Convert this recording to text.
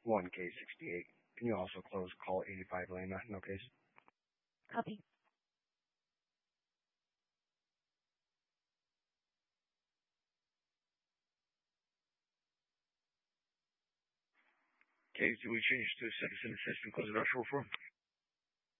1K68. Can you also close call 85 Lima? No case. Copy. Case, do we change to citizen assistant close the door for?